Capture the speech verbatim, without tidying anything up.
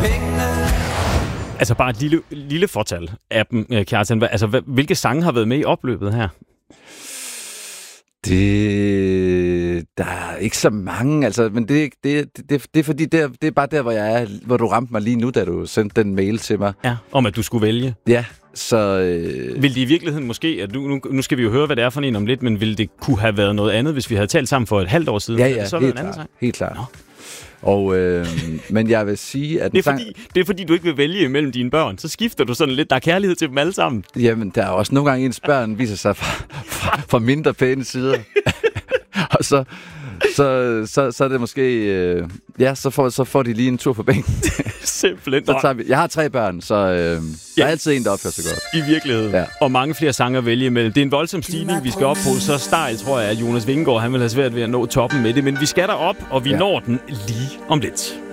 pengene. Altså bare et lille, lille fortal af dem, Kjartan. Altså, hvilke sange har været med i opløbet her? Det... Der er ikke så mange, altså, men det, det, det, det er fordi, det er, det er bare der, hvor jeg er, hvor du ramte mig lige nu, da du sendte den mail til mig. Ja, om at du skulle vælge. Ja, så... Øh... Vil det i virkeligheden måske, at du, nu, nu skal vi jo høre, hvad det er for en om lidt, men ville det kunne have været noget andet, hvis vi havde talt sammen for et halvt år siden? Ja, ja, så helt en anden klart. sang? Helt klart. Nå. Og, øh, men jeg vil sige, at... Det er, fordi, det er fordi, du ikke vil vælge imellem dine børn. Så skifter du sådan lidt. Der er kærlighed til dem alle sammen. Jamen, der er også nogle gange, ens børn viser sig fra, fra, fra mindre pæne sider. Og så, så, så, så er det måske... Øh, ja, så får, så får de lige en tur på bænken. Simpelthen. Så tager vi, jeg har tre børn, så øh, ja. Der er altid en, der opfører sig godt. I virkeligheden. Ja. Og mange flere sange at vælge imellem. Det er en voldsom stigning, vi skal op på. Så stejl, tror jeg, at Jonas Vingegaard han vil have svært ved at nå toppen med det. Men vi skal derop, og vi ja. når den lige om lidt.